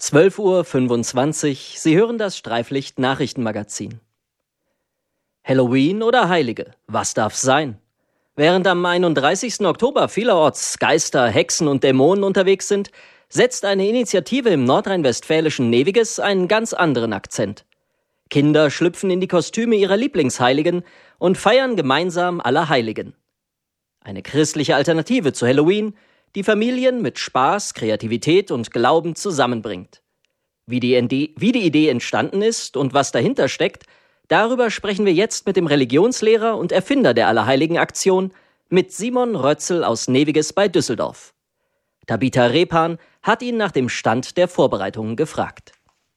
12:25 Uhr, Sie hören das Streiflicht-Nachrichtenmagazin. Halloween oder Heilige, was darf's sein? Während am 31. Oktober vielerorts Geister, Hexen und Dämonen unterwegs sind, setzt eine Initiative im nordrhein-westfälischen Neviges einen ganz anderen Akzent. Kinder schlüpfen in die Kostüme ihrer Lieblingsheiligen und feiern gemeinsam Allerheiligen. Eine christliche Alternative zu Halloween, die Familien mit Spaß, Kreativität und Glauben zusammenbringt. Wie die Idee entstanden ist und was dahinter steckt, darüber sprechen wir jetzt mit dem Religionslehrer und Erfinder der Allerheiligen-Aktion, mit Simon Rötzel aus Neviges bei Düsseldorf. Tabitha Repan hat ihn nach dem Stand der Vorbereitungen gefragt.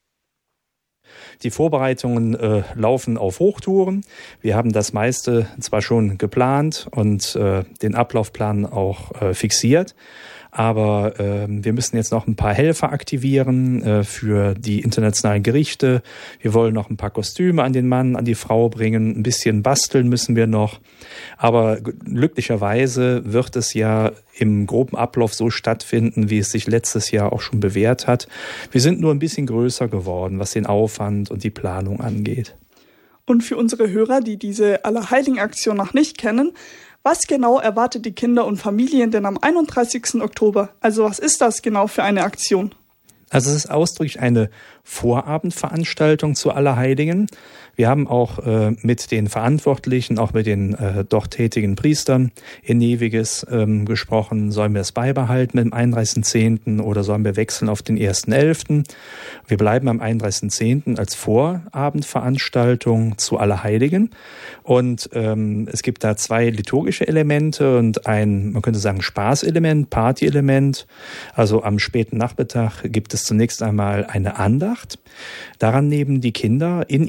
Die Vorbereitungen laufen auf Hochtouren. Wir haben das meiste zwar schon geplant und den Ablaufplan auch fixiert, aber wir müssen jetzt noch ein paar Helfer aktivieren für die internationalen Gerichte. Wir wollen noch ein paar Kostüme an den Mann, an die Frau bringen. Ein bisschen basteln müssen wir noch. Aber glücklicherweise wird es ja im groben Ablauf so stattfinden, wie es sich letztes Jahr auch schon bewährt hat. Wir sind nur ein bisschen größer geworden, was den Aufwand und die Planung angeht. Und für unsere Hörer, die diese Allerheiligen-Aktion noch nicht kennen, was genau erwartet die Kinder und Familien denn am 31. Oktober? Also was ist das genau für eine Aktion? Also es ist ausdrücklich eine Vorabendveranstaltung zu Allerheiligen. Wir haben auch mit den Verantwortlichen, auch mit den dort tätigen Priestern in Neviges gesprochen. Sollen wir es beibehalten mit dem 31.10. oder sollen wir wechseln auf den 1.11.? Wir bleiben am 31.10. als Vorabendveranstaltung zu Allerheiligen. Und es gibt da zwei liturgische Elemente und ein, man könnte sagen, Spaßelement, Partyelement. Also am späten Nachmittag gibt es zunächst einmal eine Andacht. Daran nehmen die Kinder in